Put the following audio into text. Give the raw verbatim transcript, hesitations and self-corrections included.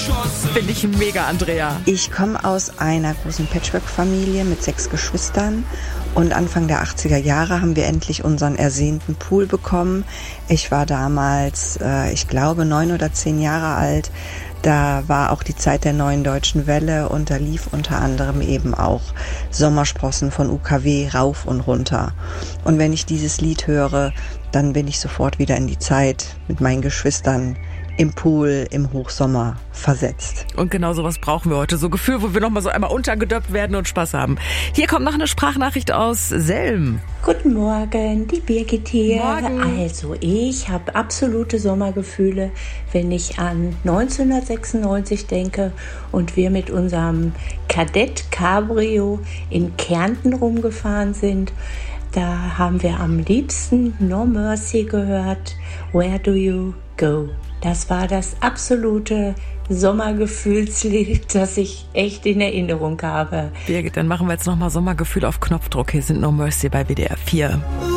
Finde ich mega, Andrea. Ich komme aus einer großen Patchwork-Familie mit sechs Geschwistern und Anfang der achtziger Jahre haben wir endlich unseren ersehnten Pool bekommen. Ich war damals, äh, ich glaube, neun oder zehn Jahre alt. Da war auch die Zeit der neuen deutschen Welle und da lief unter anderem eben auch Sommersprossen von U K W rauf und runter. Und wenn ich dieses Lied höre, dann bin ich sofort wieder in die Zeit mit meinen Geschwistern im Pool im Hochsommer versetzt. Und genau sowas brauchen wir heute. So Gefühl, wo wir nochmal so einmal untergedöppt werden und Spaß haben. Hier kommt noch eine Sprachnachricht aus Selm. Guten Morgen, die Birgit hier. Morgen. Also ich habe absolute Sommergefühle, wenn ich an neunzehnhundertsechsundneunzig denke und wir mit unserem Kadett Cabrio in Kärnten rumgefahren sind. Da haben wir am liebsten No Mercy gehört. Where do you go? Das war das absolute Sommergefühlslied, das ich echt in Erinnerung habe. Birgit, dann machen wir jetzt nochmal Sommergefühl auf Knopfdruck. Hier sind No Mercy bei W D R vier.